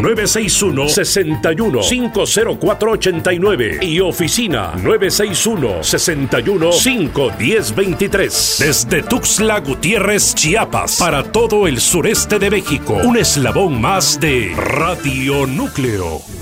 961-61-50489 y oficina 961-61-51023. Desde Tuxtla Gutiérrez, Chiapas, para todo el sureste de México, un eslabón más de Radio Núcleo.